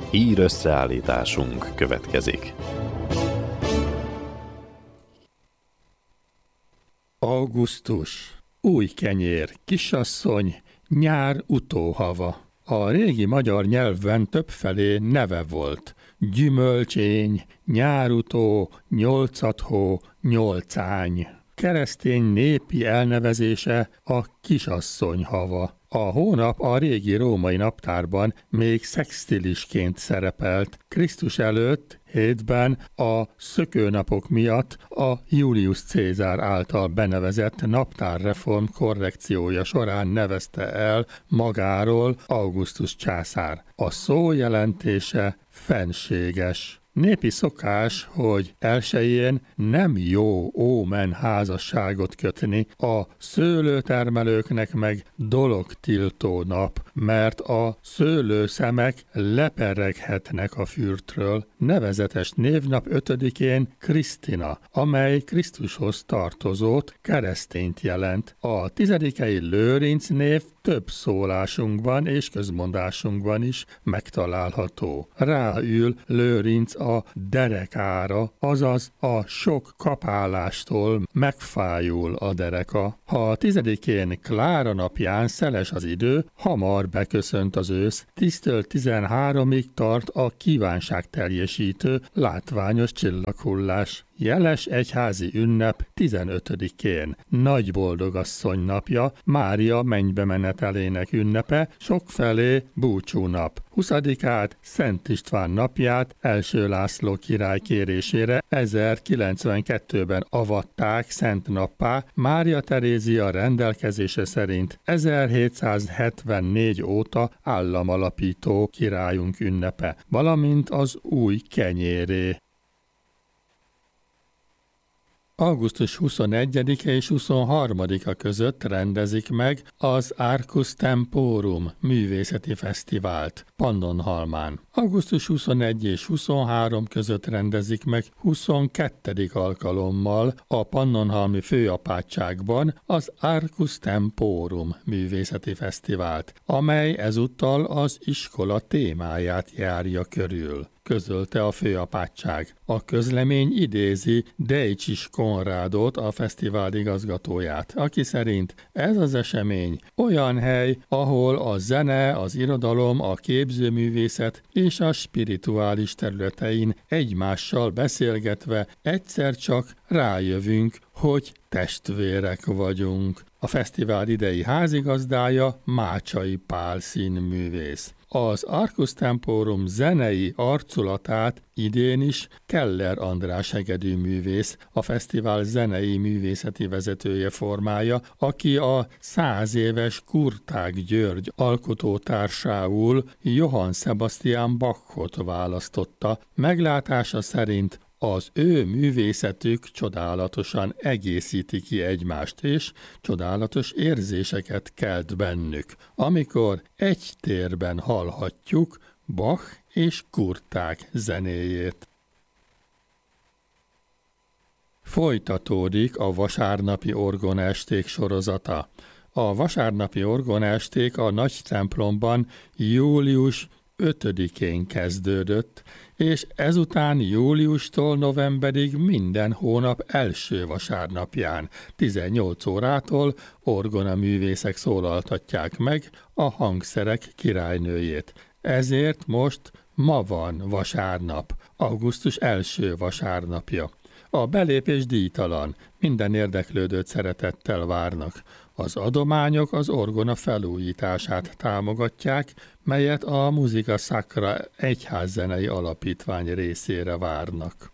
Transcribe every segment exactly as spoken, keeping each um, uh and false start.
Ír összeállításunk következik. Augusztus. Új kenyér, kisasszony, nyár utóhava. A régi magyar nyelvben többfelé neve volt. Gyümölcsény, nyárutó, nyolcadhó, nyolcány. Keresztény népi elnevezése a kisasszony hava. A hónap a régi római naptárban még szextilisként szerepelt. Krisztus előtt hétben a szökőnapok miatt a Julius Cézár által benevezett naptárreform korrekciója során nevezte el magáról Augustus császár. A szó jelentése fenséges. Népi szokás, hogy elsején nem jó ómen házasságot kötni, a szőlőtermelőknek meg dologtiltó nap, mert a szőlőszemek lepereghetnek a fürtről. Nevezetes névnap ötödikén Krisztina, amely Krisztushoz tartozót, keresztényt jelent. A tizedikei Lőrinc név több szólásunkban és közmondásunkban is megtalálható. Ráül Lőrinc a derekára, azaz a sok kapálástól megfájul a dereka. Ha a tizedikén Klára napján szeles az idő, hamar beköszönt az ősz, tíztől tizenháromig tart a kívánságteljesítő, látványos csillaghullás. Jeles egyházi ünnep tizenötödikén, Nagy Boldogasszony napja, Mária mennybe menetelének ünnepe, sokfelé búcsúnap. huszadikát Szent István napját első László király kérésére ezerkilencvenkettőben avatták szent nappá, Mária Terézia rendelkezése szerint ezerhétszázhetvennégy óta államalapító királyunk ünnepe, valamint az új kenyéré. augusztus huszonegyedike és huszonharmadika között rendezik meg az Arcus Temporum művészeti fesztivált Pannonhalmán. augusztus huszonegy és huszonhárom között rendezik meg huszonkettedik alkalommal a Pannonhalmi főapátságban az Arcus Temporum művészeti fesztivált, amely ezúttal az iskola témáját járja körül, közölte a főapátság. A közlemény idézi Dejcsis Konrádot, a fesztivál igazgatóját, aki szerint ez az esemény olyan hely, ahol a zene, az irodalom, a képzőművészet és a spirituális területein egymással beszélgetve egyszer csak rájövünk, hogy testvérek vagyunk. A fesztivál idei házigazdája Mácsai Pál színművész. Az Arcus Temporum zenei arculatát idén is Keller András hegedű művész, a fesztivál zenei művészeti vezetője formálja, aki a száz éves Kurtág György alkotótársául Johann Sebastian Bachot választotta. Meglátása szerint az ő művészetük csodálatosan egészíti ki egymást, és csodálatos érzéseket kelt bennük, amikor egy térben hallhatjuk Bach és Kurtág zenéjét. Folytatódik a vasárnapi orgonaesték sorozata. A vasárnapi orgonaesték a nagy templomban július ötödikén kezdődött, és ezután júliustól novemberig minden hónap első vasárnapján, tizennyolc órától orgonaművészek szólaltatják meg a hangszerek királynőjét. Ezért most ma van vasárnap, augusztus első vasárnapja. A belépés díjtalan, minden érdeklődőt szeretettel várnak. Az adományok az orgona felújítását támogatják, melyet a Musica Sacra egyházzenei alapítvány részére várnak.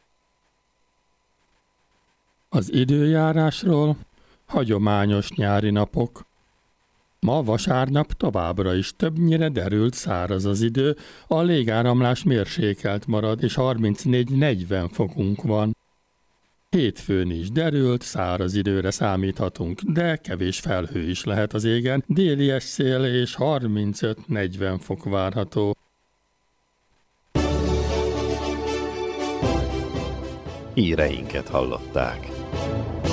Az időjárásról: hagyományos nyári napok. Ma vasárnap továbbra is többnyire derült száraz az idő, a légáramlás mérsékelt marad, és harmincnégy-negyven fokunk van. Hétfőn is derült, száraz időre számíthatunk, de kevés felhő is lehet az égen, déli szél és harmincöt-negyven fok várható. Híreinket hallották.